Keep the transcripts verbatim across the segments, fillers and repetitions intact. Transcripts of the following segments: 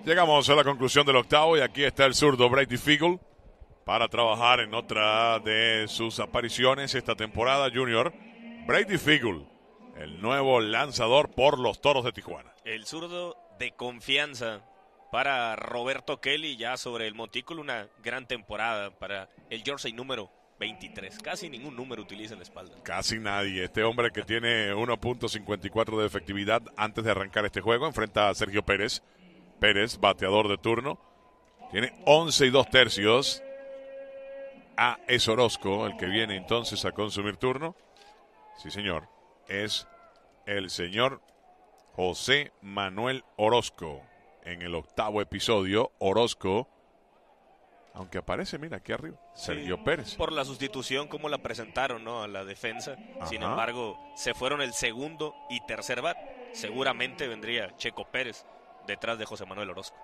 Llegamos a la conclusión del octavo y aquí está el zurdo Brady Fiegel para trabajar en otra de sus apariciones esta temporada, Junior. Brady Fiegel, el nuevo lanzador por los Toros de Tijuana. El zurdo de confianza para Roberto Kelly, ya sobre el montículo, una gran temporada para el jersey número veintitrés. Casi ningún número utiliza en la espalda. Casi nadie. Este hombre que tiene uno punto cincuenta y cuatro de efectividad antes de arrancar este juego enfrenta a Sergio Pérez. Pérez, bateador de turno, tiene once y dos tercios. A es Orozco, el que viene entonces a consumir turno. Sí, señor. Es el señor José Manuel Orozco. En el octavo episodio, Orozco, aunque aparece, mira, aquí arriba, Sergio sí, Pérez. Por la sustitución, como la presentaron, ¿no?, a la defensa. Ajá. Sin embargo, se fueron el segundo y tercer bat. Seguramente vendría Checo Pérez detrás de José Manuel Orozco.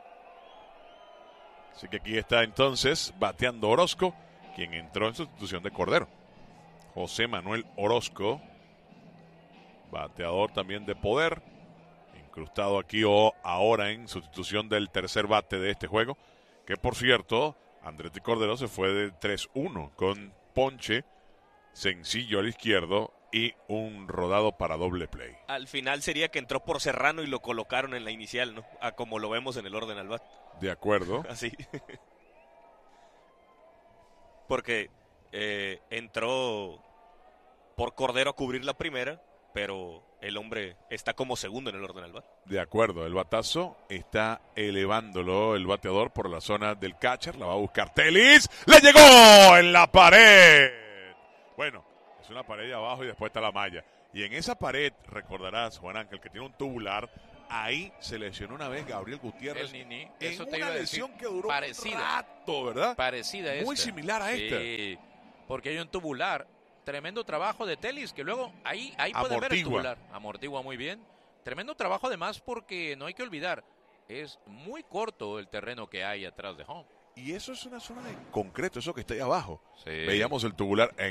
Así que aquí está entonces bateando Orozco, quien entró en sustitución de Cordero. José Manuel Orozco, bateador también de poder, incrustado aquí o ahora en sustitución del tercer bate de este juego, que por cierto, Andretti Cordero se fue de tres uno con ponche, sencillo al izquierdo y un rodado para doble play. Al final sería que entró por Serrano y lo colocaron en la inicial, ¿no?, a como lo vemos en el orden al bat. De acuerdo. Así. Porque eh, entró por Cordero a cubrir la primera, pero el hombre está como segundo en el orden al bat. De acuerdo, el batazo está elevándolo el bateador por la zona del catcher, la va a buscar Telis, ¡le llegó en la pared! Bueno, es una pared de abajo y después está la malla. Y en esa pared, recordarás, Juan Ángel, que tiene un tubular, ahí se lesionó una vez Gabriel Gutiérrez. El Nini. En Eso una te iba a lesión decir, que duró parecida, un rato, ¿verdad? Parecida a Muy esta. similar a sí, esta. Porque hay un tubular. Tremendo trabajo de Telis, que luego ahí, ahí puede ver el tubular. Amortigua muy bien. Tremendo trabajo además porque no hay que olvidar, es muy corto el terreno que hay atrás de home. Y eso es una zona de concreto, eso que está ahí abajo. Sí. Veíamos el tubular.